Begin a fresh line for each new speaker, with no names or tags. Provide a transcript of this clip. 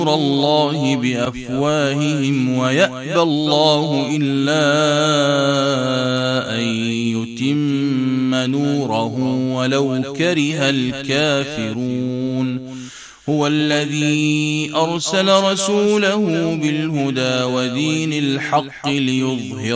نور الله بأفواههم ويأبى الله إلا أن يتم نوره ولو كره الكافرون. هو الذي أرسل رسوله بالهدى ودين الحق ليظهره